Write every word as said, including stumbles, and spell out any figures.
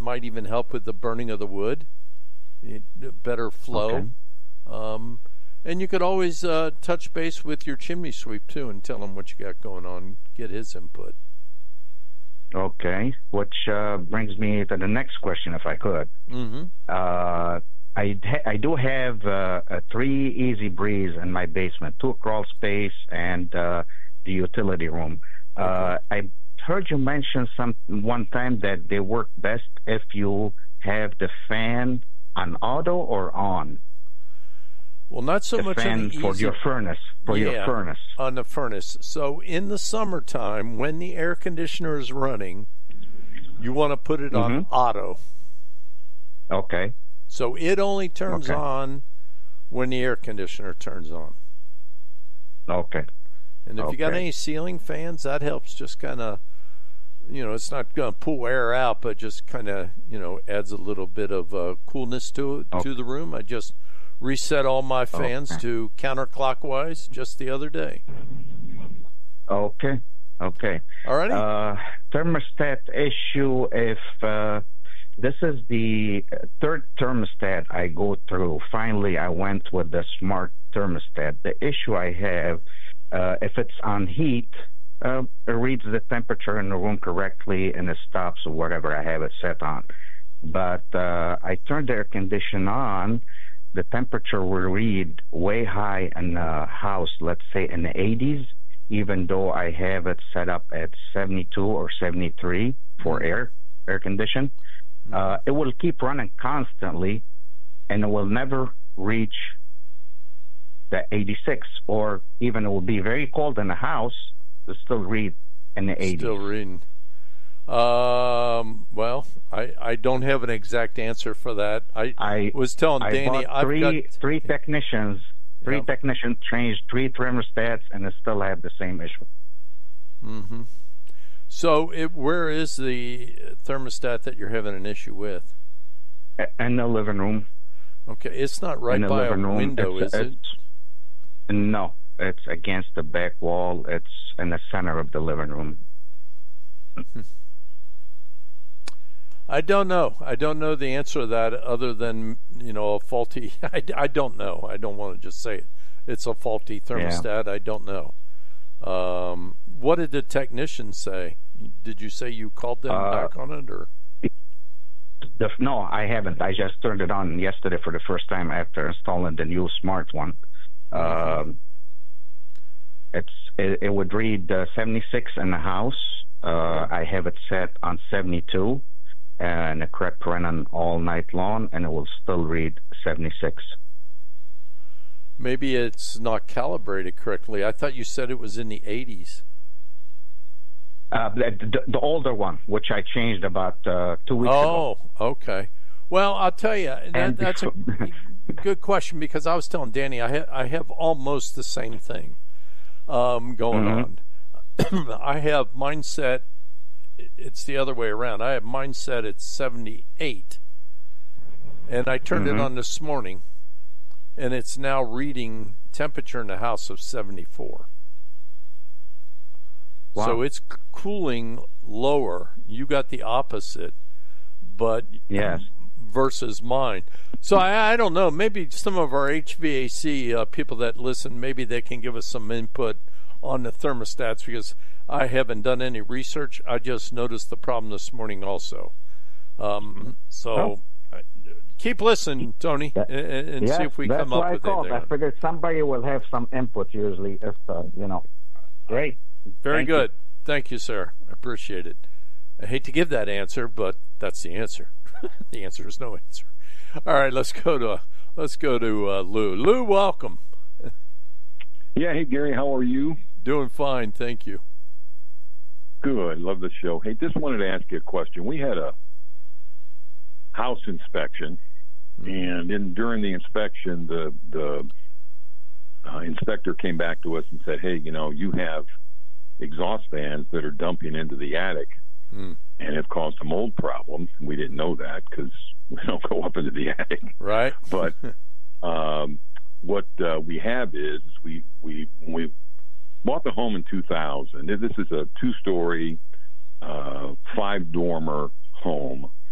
might even help with the burning of the wood, it, better flow. Okay. Um, and you could always uh, touch base with your chimney sweep too and tell him what you got going on, get his input. Okay, which uh, brings me to the next question, if I could. Mm-hmm. Uh, I ha- I do have uh, a three Easy Breeze in my basement, two crawl space, and uh, the utility room. Okay. Uh, I heard you mention some one time that they work best if you have the fan on auto or on. Well, not so the much fan on the for easy, your furnace. For yeah, your furnace. on the furnace. So in the summertime, when the air conditioner is running, you want to put it on Mm-hmm. auto. Okay. So it only turns Okay. on when the air conditioner turns on. Okay. And if you got Okay. any ceiling fans, that helps just kind of, you know, it's not going to pull air out, but just kind of, you know, adds a little bit of uh, coolness to it, Okay. to the room. I just reset all my fans Okay. to counterclockwise just the other day. Okay. Okay. All righty. Uh, thermostat issue. If uh, this is the third thermostat I go through, finally I went with the smart thermostat. The issue I have, uh, if it's on heat, uh, it reads the temperature in the room correctly and it stops whatever I have it set on. But uh, I turned the air conditioner on. The temperature will read way high in the house, let's say in the eighties, even though I have it set up at seventy-two or seventy-three for air air condition. Uh, it will keep running constantly, and it will never reach the eighty-six, or even it will be very cold in the house, it still read in the eighties. Still reading. Um, well, I, I don't have an exact answer for that. I, I was telling I Danny, bought I've three got three technicians. Three Yep. technicians changed three thermostats, and they still have the same issue. Mm-hmm. So, it, where is the thermostat that you're having an issue with? A- In the living room. Okay, it's not right in the by a living room. window, It's- is it? it's- No, it's against the back wall. It's in the center of the living room. I don't know. I don't know the answer to that other than, you know, a faulty. I, I don't know. I don't want to just say it. It's a faulty thermostat. I don't know. Um, what did the technician say? Did you say you called them Uh, back on it, or? The, no, I haven't. I just turned it on yesterday for the first time after installing the new smart one. Mm-hmm. Um, it's it, it would read uh, seventy-six in the house. Uh, I have it set on seventy-two, and it kept running all night long, and it will still read seventy-six. Maybe it's not calibrated correctly. I thought you said it was in the eighties. Uh, the, the, the older one, which I changed about uh, two weeks ago. Oh, okay. Well, I'll tell you, that, And that's a good question, because I was telling Danny I, ha- I have almost the same thing um, going Mm-hmm. on. I have mine set, it's the other way around. I have mine set at seventy-eight, and I turned Mm-hmm. it on this morning, and it's now reading temperature in the house of seventy-four. Wow. So it's c- cooling lower. You got the opposite, but Yes. versus mine. So I, I don't know. Maybe some of our H V A C uh, people that listen, maybe they can give us some input on the thermostats, because I haven't done any research. I just noticed the problem this morning also. Um, so Oh. uh, keep listening, Tony, That- and, and Yes, see if we that's come why up I with called. anything. I figured somebody will have some input usually if, uh, you know. Great. Very Thank good. Thank you, sir. I appreciate it. I hate to give that answer, but that's the answer. The answer is no answer. All right, let's go to let's go to uh, Lou. Lou, welcome. Yeah, hey Gary, how are you? Doing fine, thank you. Good, love the show. Hey, just wanted to ask you a question. We had a house inspection, and in during the inspection, the the uh, inspector came back to us and said, "Hey, you know, you have exhaust fans that are dumping into the attic, Mm. and have caused a mold problem." We didn't know that because we don't go up into the attic. Right. But um, what uh, we have is, is we we when we bought the home in two thousand. This is a two-story, uh, five-dormer home